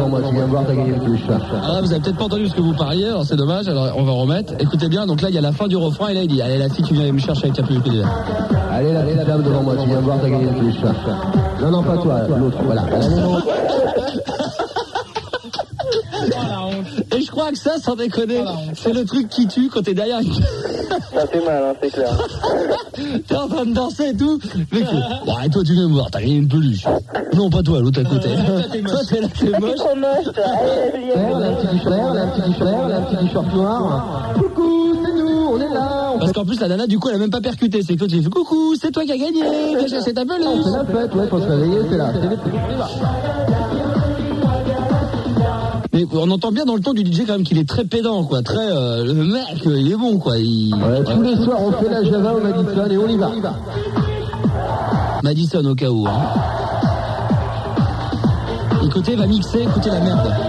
moi, tu viens voir, t'as gagné le plus. Ah, vous avez peut-être pas entendu ce que vous parliez, alors c'est dommage, alors on va remettre. Écoutez bien, donc là il y a la fin du refrain et là il dit, allez la fille qui vient me chercher avec la plus de Allez la petite dame devant moi, tu viens voir, t'as gagné le plus. Non, pas toi, l'autre, voilà. Et je crois que ça, sans déconner, c'est le truc qui tue quand t'es derrière. Ça fait mal, hein, c'est clair. T'es en train de danser et tout. Mec, bon, et toi tu viens me voir, t'as gagné une peluche. Non, pas toi, l'autre à côté. Toi t'es là, t'es moche. Trop moche, Un petit t-shirt noir. Coucou, c'est nous, on est là. Parce qu'en plus la nana du coup elle a même pas percuté, c'est que toi tu fais coucou, c'est toi qui as gagné, c'est ta peluche. C'est la fête, ouais, faut se réveiller, c'est là. Mais on entend bien dans le ton du DJ quand même qu'il est très pédant, quoi. Très, le mec, il est bon, quoi. Ouais, tous les soirs, on fait la Java au Madison et on y va. Madison au cas où, hein. Écoutez, va mixer, écoutez la merde.